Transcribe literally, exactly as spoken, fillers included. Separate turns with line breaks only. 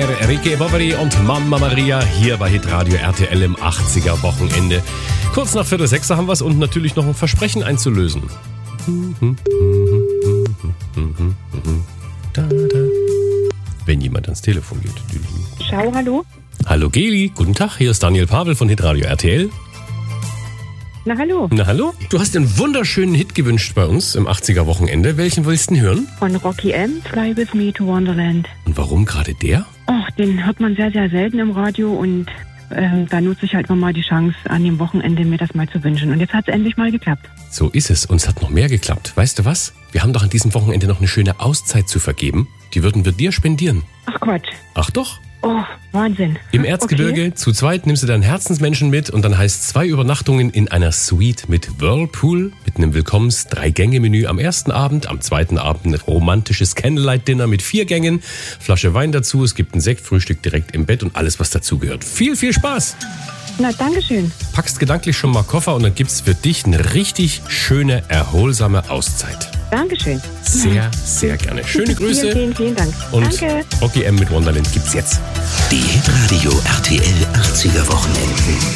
Enrique Bovary und Mamma Maria hier bei Hitradio R T L im achtziger Wochenende. Kurz nach Viertel sechs haben wir es und natürlich noch ein Versprechen einzulösen. Wenn jemand ans Telefon geht.
Schau, hallo.
Hallo Geli, guten Tag, hier ist Daniel Pavel von Hitradio R T L.
Na hallo.
Na hallo? Du hast einen wunderschönen Hit gewünscht bei uns im achtziger Wochenende. Welchen willst du denn hören?
Von Rocky M, Fly With Me to Wonderland.
Und warum gerade der?
Ach, den hört man sehr, sehr selten im Radio und äh, da nutze ich halt nochmal die Chance, an dem Wochenende mir das mal zu wünschen. Und jetzt hat es endlich mal geklappt.
So ist es. Uns hat noch mehr geklappt. Weißt du was? Wir haben doch an diesem Wochenende noch eine schöne Auszeit zu vergeben. Die würden wir dir spendieren.
Ach Quatsch.
Ach doch.
Oh, Wahnsinn.
Im Erzgebirge, okay. Zu zweit nimmst du deinen Herzensmenschen mit und dann heißt zwei Übernachtungen in einer Suite mit Whirlpool, mit einem Willkommens-Drei-Gänge-Menü am ersten Abend, am zweiten Abend ein romantisches Candlelight-Dinner mit vier Gängen, Flasche Wein dazu, es gibt ein Sektfrühstück direkt im Bett und alles, was dazugehört. Viel, viel Spaß!
Na, dankeschön.
Packst gedanklich schon mal Koffer und dann gibt's für dich eine richtig schöne, erholsame Auszeit.
Dankeschön.
Sehr, sehr gerne. Schöne Grüße.
Vielen, vielen, vielen Dank.
Und
Danke.
Rocky M mit Wonderland gibt's jetzt.
Die Hitradio R T L achtziger Wochenenden.